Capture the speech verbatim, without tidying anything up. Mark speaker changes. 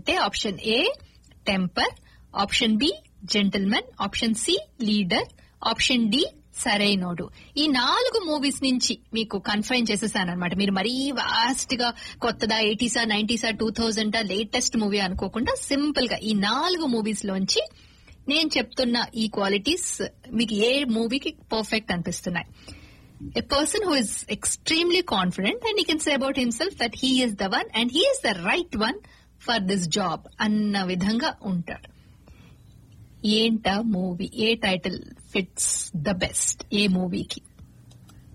Speaker 1: అంటే option A temper, option B gentlemen, option C leader, option D Sarainodu. ఈ నాలుగు movies నుంచి మీకు కన్ఫైన్ చేసేసాను అనమాట. మీరు మరీ వాస్ట్ గా కొత్తదా, ఎయిటీసా, నైన్టీసా, టూ థౌజండా, లేటెస్ట్ మూవీ అనుకోకుండా సింపుల్ గా ఈ నాలుగు మూవీస్ లోంచి నేను చెప్తున్న ఈ క్వాలిటీస్ మీకు ఏ మూవీకి పర్ఫెక్ట్ అనిపిస్తున్నాయి. A person who is extremely confident and he can say about himself that he is the one and he is the right one for this job అన్న విధంగా ఉంటాడు. ఏంటా movie, A title fits the best ఏ మూవీకి?